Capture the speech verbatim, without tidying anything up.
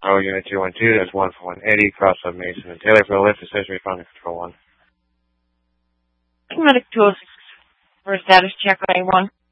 Control Unit two one two, that's one for one eighty, cross up Mason and Taylor for the lift, accessory from Control one. Medic two oh six for status check on A one.